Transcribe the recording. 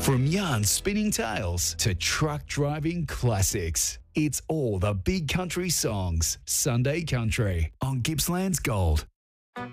From yarn spinning tales to truck driving classics, it's all the big country songs. Sunday Country on Gippsland's Gold.